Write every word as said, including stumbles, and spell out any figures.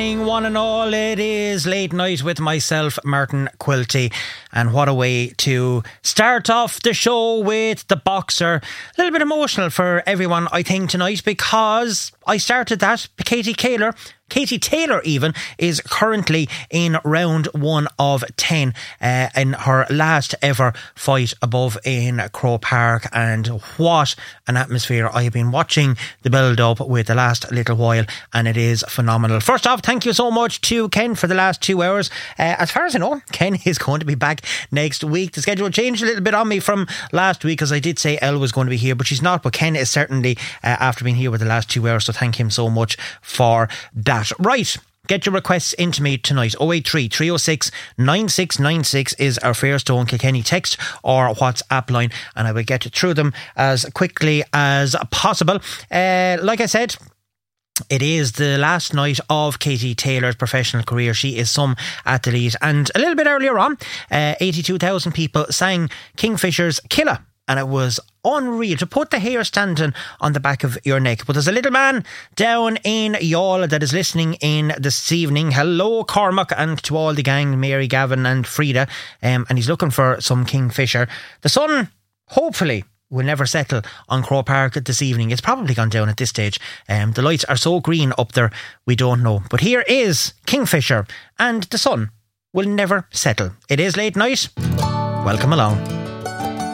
One and all, it is late night with myself, Martin Quilty, and what a way to start off the show with the boxer. A little bit emotional for everyone, I think, tonight, because I started that. Katie Taylor, Katie Taylor even, is currently in round one of ten uh, in her last ever fight above in Croke Park, and what an atmosphere. I have been watching the build-up with the last little while, and it is phenomenal. First off, thank you so much to Ken for the last two hours. Uh, as far as I know, Ken is going to be back next week. The schedule changed a little bit on me from last week, because I did say Elle was going to be here, but she's not. But Ken is certainly uh, after being here with the last two hours, so thank him so much for that. Right, get your requests into me tonight. oh eight three, three oh six, nine six nine six is our Fairstone Kilkenny text or WhatsApp line, and I will get through them as quickly as possible. Uh, like I said, it is the last night of Katie Taylor's professional career. She is some athlete, and a little bit earlier on, uh, eighty-two thousand people sang Kingfisher's Killer, and it was unreal to put the hair standing on the back of your neck. But there's a little man down in Youghal that is listening in this evening. Hello, Cormac, and to all the gang, Mary, Gavin and Frida, um, and he's looking for some Kingfisher. The sun, hopefully, will never settle on Croke Park this evening. It's probably gone down at this stage. Um, the lights are so green up there, we don't know. But here is Kingfisher, and the sun will never settle. It is late night. Welcome along.